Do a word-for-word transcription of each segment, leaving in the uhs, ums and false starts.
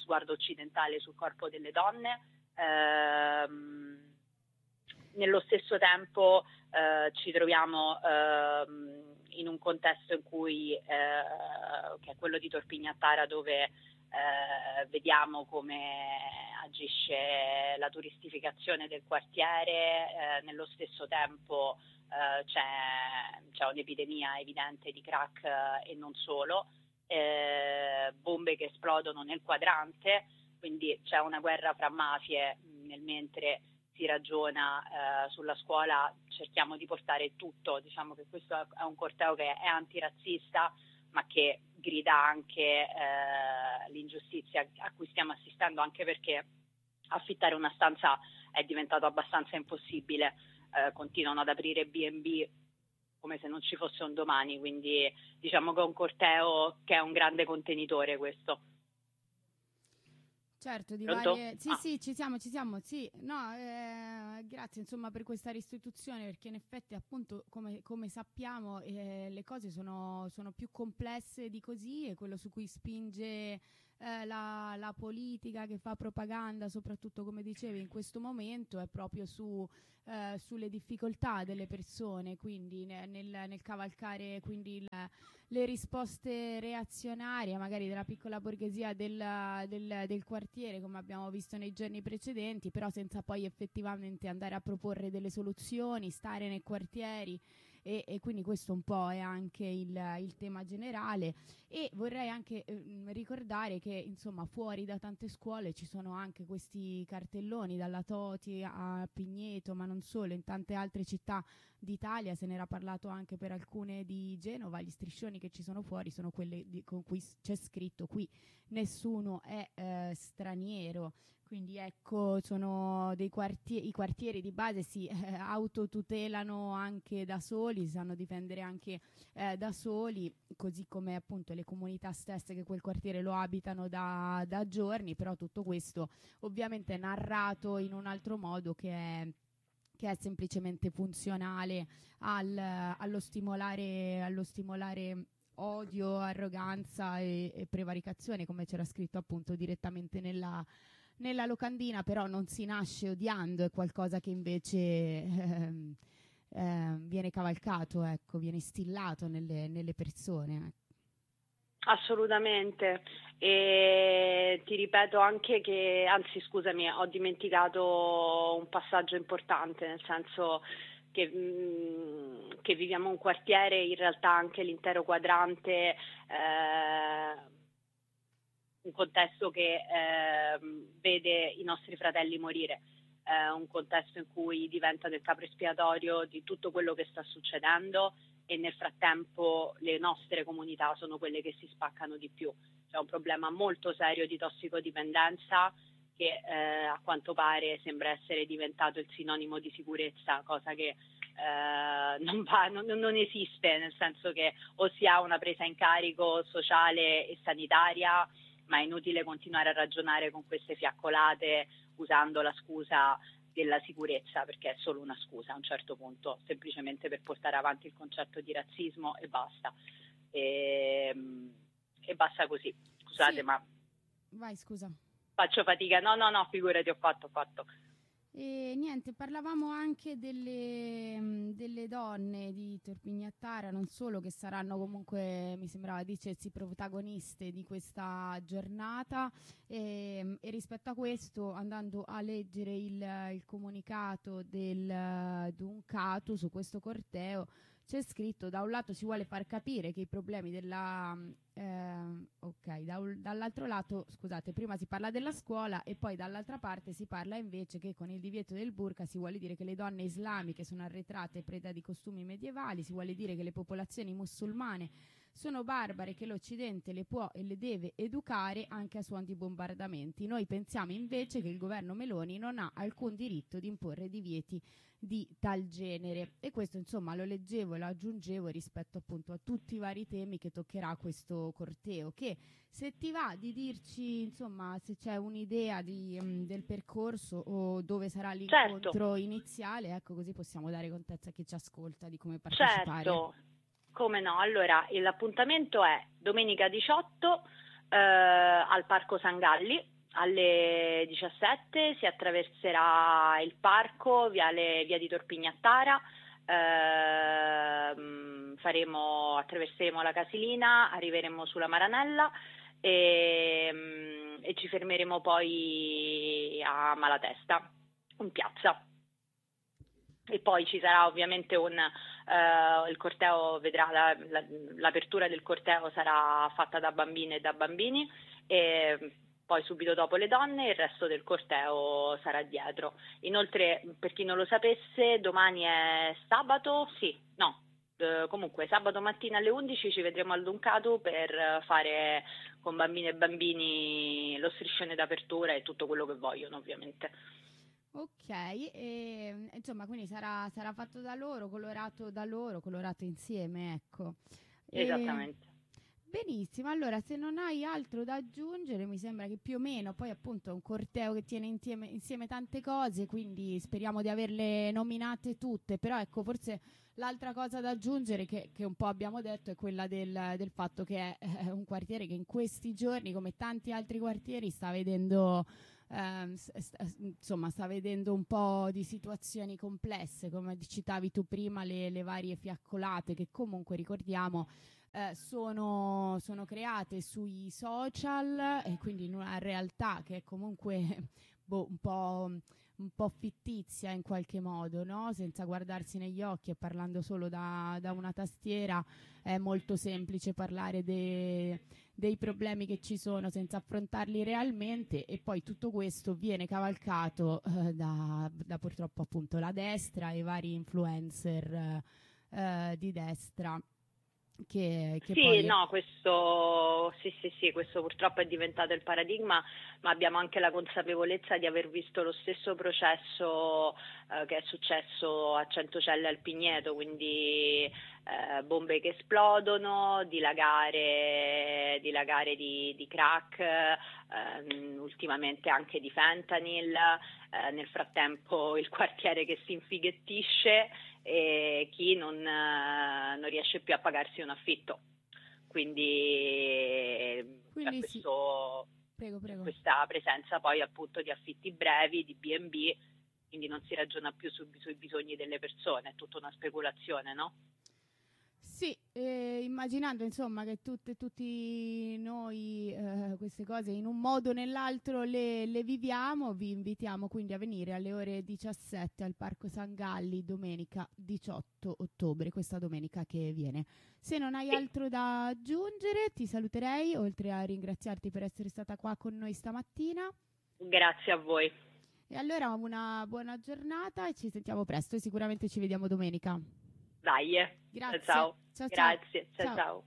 sguardo occidentale sul corpo delle donne. Ehm, nello stesso tempo eh, ci troviamo ehm, in un contesto in cui, eh, che è quello di Torpignattara, dove eh, vediamo come agisce la turistificazione del quartiere, eh, nello stesso tempo eh, c'è, c'è un'epidemia evidente di crack eh, e non solo, eh, bombe che esplodono nel quadrante, quindi c'è una guerra fra mafie. Nel mentre si ragiona eh, sulla scuola cerchiamo di portare tutto, diciamo che questo è un corteo che è antirazzista ma che grida anche eh, l'ingiustizia a cui stiamo assistendo, anche perché affittare una stanza è diventato abbastanza impossibile, eh, continuano ad aprire B and B come se non ci fosse un domani, quindi diciamo che è un corteo che è un grande contenitore questo. Certo, di Pronto? varie... Sì, Ah. sì, ci siamo, ci siamo, sì. No, eh, grazie insomma per questa restituzione, perché in effetti appunto come, come sappiamo eh, le cose sono, sono più complesse di così, e quello su cui spinge eh, la, la politica che fa propaganda, soprattutto come dicevi in questo momento, è proprio su, eh, sulle difficoltà delle persone, quindi nel, nel cavalcare quindi il, le risposte reazionarie magari della piccola borghesia del, del, del quartiere, come abbiamo visto nei giorni precedenti, però senza poi effettivamente andare a proporre delle soluzioni, stare nei quartieri. E, e quindi questo un po' è anche il, il tema generale. E vorrei anche eh, ricordare che insomma fuori da tante scuole ci sono anche questi cartelloni, dalla Toti a Pigneto, ma non solo, in tante altre città d'Italia, se n'era parlato anche per alcune di Genova. Gli striscioni che ci sono fuori sono quelli di, con cui c'è scritto: qui nessuno è eh, straniero. Quindi ecco, sono dei quartieri, i quartieri di base si eh, autotutelano anche da soli, si sanno difendere anche eh, da soli, così come appunto le comunità stesse che quel quartiere lo abitano da, da giorni, però tutto questo ovviamente è narrato in un altro modo che è che è semplicemente funzionale al, allo stimolare, allo stimolare odio, arroganza e, e prevaricazione, come c'era scritto appunto direttamente nella nella locandina. Però non si nasce odiando, è qualcosa che invece ehm, ehm, viene cavalcato, ecco, viene instillato nelle, nelle persone. Assolutamente, e ti ripeto anche che, anzi scusami, ho dimenticato un passaggio importante, nel senso che, mh, che viviamo un quartiere, in realtà anche l'intero quadrante, eh, un contesto che eh, vede i nostri fratelli morire, eh, un contesto in cui diventa del capro espiatorio di tutto quello che sta succedendo, e nel frattempo le nostre comunità sono quelle che si spaccano di più. C'è un problema molto serio di tossicodipendenza che eh, a quanto pare sembra essere diventato il sinonimo di sicurezza, cosa che eh, non, va, non, non esiste, nel senso che o si ha una presa in carico sociale e sanitaria, ma è inutile continuare a ragionare con queste fiaccolate usando la scusa della sicurezza, perché è solo una scusa a un certo punto, semplicemente per portare avanti il concetto di razzismo, e basta. E, e basta così. Scusate, Sì. ma vai, scusa. Faccio fatica. No, no, no, figurati, ho fatto, ho fatto. E niente, parlavamo anche delle, delle donne di Torpignattara, non solo, che saranno comunque, mi sembrava dicessi, protagoniste di questa giornata, e, e rispetto a questo, andando a leggere il, il comunicato del Duncato su questo corteo, c'è scritto: da un lato si vuole far capire che i problemi della eh, ok, da, dall'altro lato, scusate, prima si parla della scuola e poi dall'altra parte si parla invece che con il divieto del burqa si vuole dire che le donne islamiche sono arretrate, preda di costumi medievali, si vuole dire che le popolazioni musulmane sono barbare, che l'Occidente le può e le deve educare anche a suon di bombardamenti. Noi pensiamo invece che il governo Meloni non ha alcun diritto di imporre divieti di tal genere. E questo insomma lo leggevo e lo aggiungevo rispetto appunto a tutti i vari temi che toccherà questo corteo, che se ti va di dirci insomma se c'è un'idea di, um, del percorso o dove sarà l'incontro certo. iniziale, ecco, così possiamo dare contezza a chi ci ascolta di come partecipare. Certo, come no. Allora, l'appuntamento è domenica diciotto eh, al Parco San Galli, alle diciassette si attraverserà il parco, viale, via di Torpignattara, ehm, faremo, attraverseremo la Casilina, arriveremo sulla Maranella e, e ci fermeremo poi a Malatesta, in piazza. E poi ci sarà ovviamente un, uh, il corteo vedrà, la, la, l'apertura del corteo sarà fatta da bambine e da bambini e poi subito dopo le donne e il resto del corteo sarà dietro. Inoltre, per chi non lo sapesse, domani è sabato, sì, no, eh, comunque sabato mattina alle undici ci vedremo al Ducato per fare con bambine e bambini lo striscione d'apertura e tutto quello che vogliono ovviamente. Ok, e, insomma, quindi sarà, sarà fatto da loro, colorato da loro, colorato insieme, ecco. Esattamente. E, benissimo, allora se non hai altro da aggiungere, mi sembra che più o meno, poi appunto è un corteo che tiene insieme, insieme tante cose, quindi speriamo di averle nominate tutte, però ecco, forse l'altra cosa da aggiungere che, che un po' abbiamo detto è quella del, del fatto che è, è un quartiere che in questi giorni, come tanti altri quartieri, sta vedendo... Uh, st- insomma sta vedendo un po' di situazioni complesse, come citavi tu prima, le, le varie fiaccolate che comunque ricordiamo uh, sono, sono create sui social e quindi in una realtà che è comunque boh, un po' un po' fittizia in qualche modo, no? Senza guardarsi negli occhi e parlando solo da, da una tastiera è molto semplice parlare de, dei problemi che ci sono senza affrontarli realmente, e poi tutto questo viene cavalcato eh, da, da purtroppo appunto la destra e i vari influencer eh, di destra. Che, che sì, poi... no, questo sì, sì, sì, questo purtroppo è diventato il paradigma, ma abbiamo anche la consapevolezza di aver visto lo stesso processo eh, che è successo a Centocelle al Pigneto, quindi eh, bombe che esplodono, dilagare, dilagare di, di crack, eh, ultimamente anche di fentanyl, eh, nel frattempo il quartiere che si infighettisce e chi non, eh, non riesce più a pagarsi un affitto. Quindi, Quindi questo, sì. Prego, prego. questa presenza poi appunto di affitti brevi, di B and B, quindi non si ragiona più su, sui bisogni delle persone, è tutta una speculazione, no? Sì, eh, immaginando insomma che tutte, tutti noi eh, queste cose in un modo o nell'altro le, le viviamo, vi invitiamo quindi a venire alle ore diciassette al Parco San Galli domenica diciotto ottobre, questa domenica che viene. Se non hai Sì. altro da aggiungere ti saluterei, oltre a ringraziarti per essere stata qua con noi stamattina. Grazie a voi. E allora una buona giornata e ci sentiamo presto e sicuramente ci vediamo domenica. Dai, grazie. Ciao, ciao. Grazie, ciao ciao. ciao.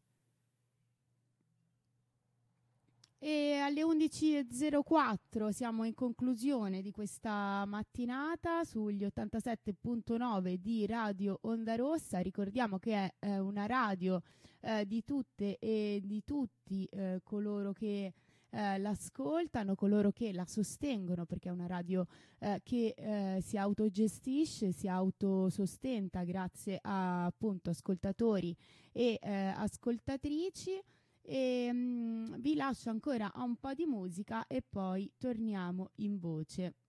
E alle undici e zero quattro siamo in conclusione di questa mattinata sugli ottantasette virgola nove di Radio Onda Rossa. Ricordiamo che è eh, una radio eh, di tutte e di tutti eh, coloro che eh, l'ascoltano, coloro che la sostengono, perché è una radio eh, che eh, si autogestisce, si autosostenta grazie a appunto ascoltatori e eh, ascoltatrici. E mh, vi lascio ancora a un po' di musica e poi torniamo in voce.